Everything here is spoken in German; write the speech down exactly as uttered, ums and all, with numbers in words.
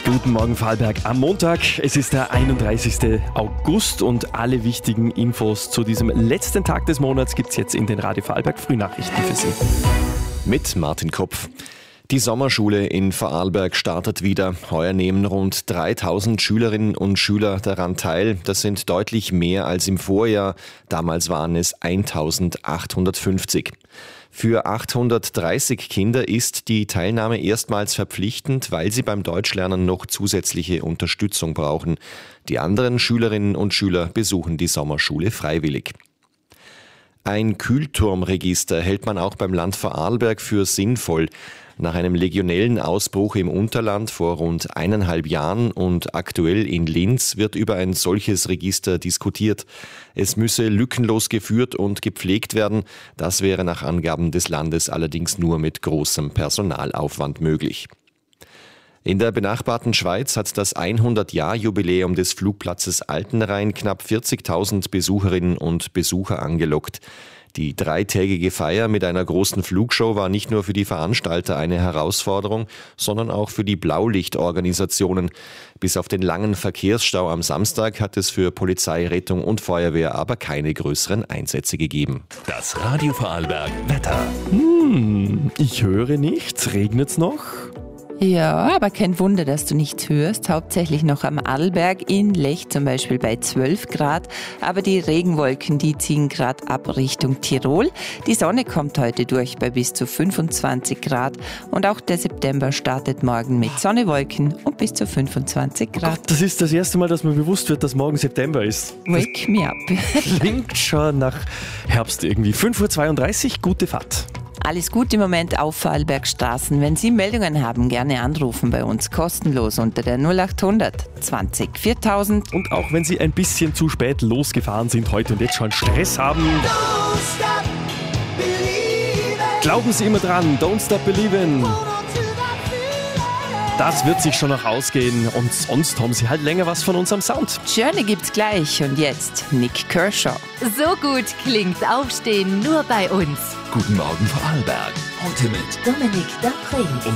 Guten Morgen Vorarlberg am Montag. Es ist der einunddreißigsten August und alle wichtigen Infos zu diesem letzten Tag des Monats gibt es jetzt in den Radio Vorarlberg Frühnachrichten für Sie. Mit Martin Kopf. Die Sommerschule in Vorarlberg startet wieder. Heuer nehmen rund dreitausend Schülerinnen und Schüler daran teil. Das sind deutlich mehr als im Vorjahr. Damals waren es eintausendachthundertfünfzig. Für achthundertdreißig Kinder ist die Teilnahme erstmals verpflichtend, weil sie beim Deutschlernen noch zusätzliche Unterstützung brauchen. Die anderen Schülerinnen und Schüler besuchen die Sommerschule freiwillig. Ein Kühlturmregister hält man auch beim Land Vorarlberg für sinnvoll. Nach einem Legionellenausbruch im Unterland vor rund eineinhalb Jahren und aktuell in Linz wird über ein solches Register diskutiert. Es müsse lückenlos geführt und gepflegt werden. Das wäre nach Angaben des Landes allerdings nur mit großem Personalaufwand möglich. In der benachbarten Schweiz hat das hundert-Jahr-Jubiläum des Flugplatzes Altenrhein knapp vierzigtausend Besucherinnen und Besucher angelockt. Die dreitägige Feier mit einer großen Flugshow war nicht nur für die Veranstalter eine Herausforderung, sondern auch für die Blaulichtorganisationen. Bis auf den langen Verkehrsstau am Samstag hat es für Polizei, Rettung und Feuerwehr aber keine größeren Einsätze gegeben. Das Radio Vorarlberg Wetter. Hm, ich höre nichts. Regnet's noch? Ja, aber kein Wunder, dass du nichts hörst. Hauptsächlich noch am Arlberg, in Lech zum Beispiel bei zwölf Grad. Aber die Regenwolken, die ziehen gerade ab Richtung Tirol. Die Sonne kommt heute durch bei bis zu fünfundzwanzig Grad. Und auch der September startet morgen mit Sonne, Wolken und bis zu fünfundzwanzig Grad. Gott, das ist das erste Mal, dass mir bewusst wird, dass morgen September ist. Wake me up. Klingt schon nach Herbst irgendwie. fünf Uhr zweiunddreißig, gute Fahrt. Alles gut im Moment auf Vorarlberg Straßen. Wenn Sie Meldungen haben, gerne anrufen bei uns kostenlos unter der null achthundert zwanzig viertausend. Und auch wenn Sie ein bisschen zu spät losgefahren sind heute und jetzt schon Stress haben, glauben Sie immer dran, don't stop believing. Das wird sich schon noch ausgehen und sonst haben Sie halt länger was von unserem Sound. Journey gibt's gleich und jetzt Nick Kershaw. So gut klingt Aufstehen nur bei uns. Guten Morgen Vorarlberg. Heute mit Dominik Dapré.